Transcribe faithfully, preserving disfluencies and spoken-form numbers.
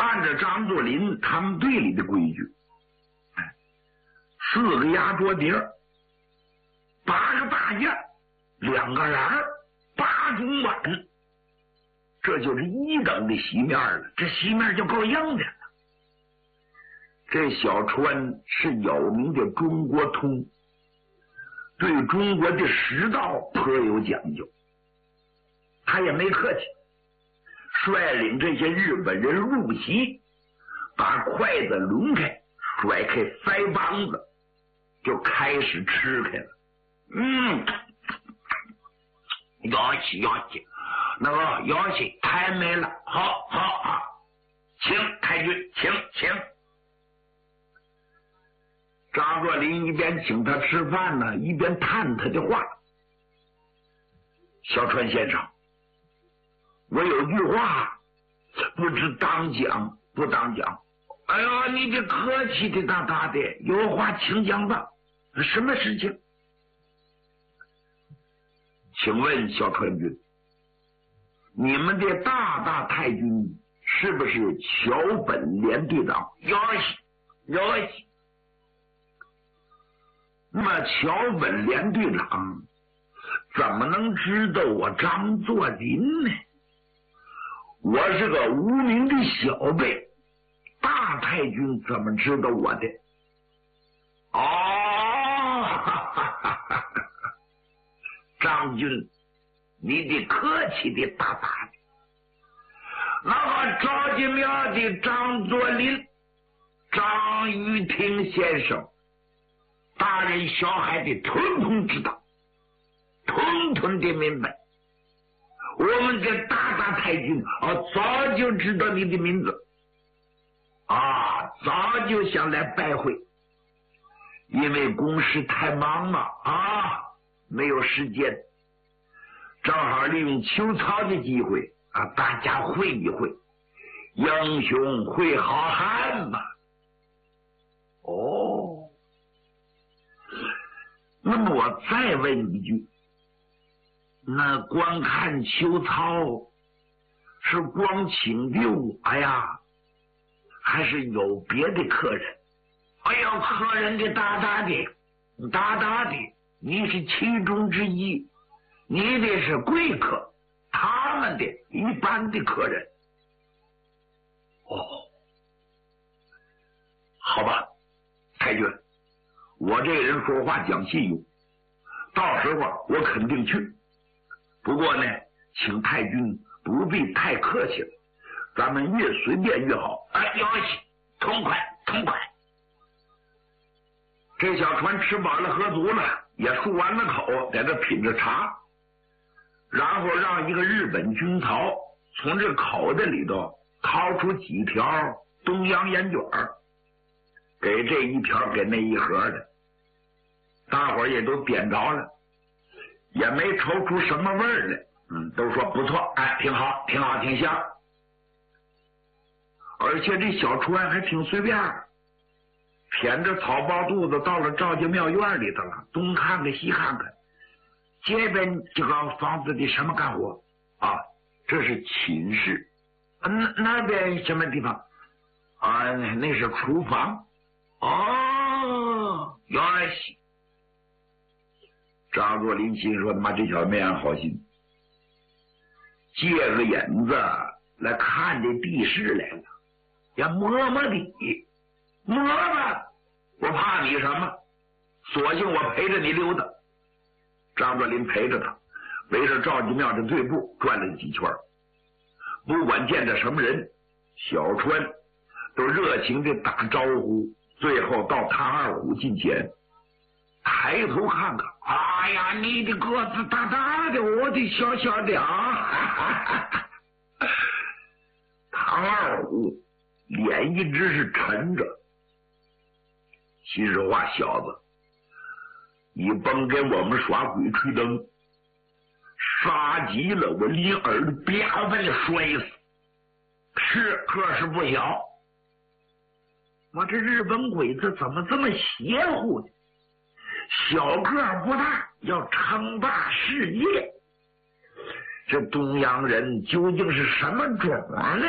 按照张作霖他们队里的规矩，四个压桌碟，八个大件，两个篮，八种碗，这就是一等的席面了。这席面就够硬的了。这小川是有名的中国通，对中国的食道颇有讲究，他也没客气，率领这些日本人入席，把筷子抡开，甩开腮帮子，就开始吃开了。嗯，要起要起，那个要起太美了，好好好，请太君，请请。张作霖一边请他吃饭呢，一边探他的话：“小川先生，我有句话不知当讲不当讲。”“哎呀，你这客气的大大的，有话请讲吧。什么事情？”“请问小川君，你们的大大太君是不是桥本连队长？”“有喜，有喜。”“那么桥本连队长怎么能知道我张作霖呢？我是个无名的小辈，大太君怎么知道我的？”“哦，哈哈哈哈，张军，你的客气的大大的。那个赵家庙的张作霖，张玉婷先生，大人小孩的统统知道，统统的明白。我们的大大太君啊，早就知道你的名字啊，早就想来拜会，因为公事太忙了啊，没有时间。正好利用秋操的机会啊，大家会一会，英雄会好汉嘛。”“哦，那么我再问一句，那光看秋操是光请的我呀，还是有别的客人？”“哎呀，客人的大大的大大的，你是其中之一，你的是贵客，他们的一般的客人。”“哦，好吧，太君，我这个人说话讲信用，到时候我肯定去。不过呢，请太君不必太客气了，咱们越随便越好。”“哎，有喜，痛快痛快。”这小船吃饱了喝足了，也漱完了口，在这品着茶，然后让一个日本军曹从这口袋里头掏出几条东洋烟卷，给这一条给那一盒的，大伙儿也都点着了，也没抽出什么味儿来。嗯，都说不错，哎，挺好，挺好，挺香。而且这小川还挺随便，谝着草包肚子到了赵家庙院里头了，东看看西看看。这边这个房子的什么干活啊？这是寝室。那那边什么地方啊？那是厨房。哦，原来是。张作霖心说：“他妈这小子没安好心，借个引子来看这地势来了，要摸摸底，摸吧，我怕你什么？索性我陪着你溜达。”张作霖陪着他，围着赵家庙的队部转了几圈，不管见着什么人，小川都热情的打招呼，最后到唐二虎近前，抬头看看，哎呀，你的个子大大的，我的小小的啊！唐二虎脸一直是沉着，心实话，小子，你甭给我们耍鬼吹灯，杀急了我林儿啪把你摔死，是个是不小。我这日本鬼子怎么这么邪乎呢？小个不大，要称霸世界。这东洋人究竟是什么种呢？